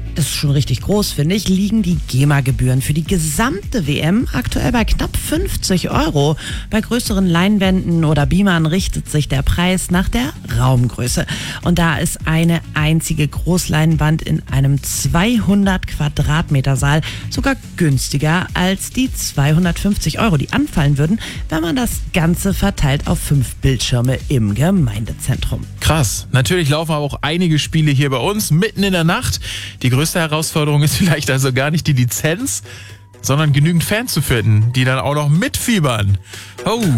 Das ist schon richtig groß, finde ich, liegen die GEMA-Gebühren für die gesamte WM aktuell bei knapp 50 €. Bei größeren Leinwänden oder Beamern richtet sich der Preis nach der Raumgröße. Und da ist eine einzige Großleinwand in einem 200 Quadratmeter Saal sogar günstiger als die 250 €, die anfallen würden, wenn man das Ganze verteilt auf 5 Bildschirme im Gemeindezentrum. Krass. Natürlich laufen aber auch einige Spiele hier bei uns mitten in der Nacht. Die größte Herausforderung ist vielleicht also gar nicht die Lizenz, sondern genügend Fans zu finden, die dann auch noch mitfiebern. Oh.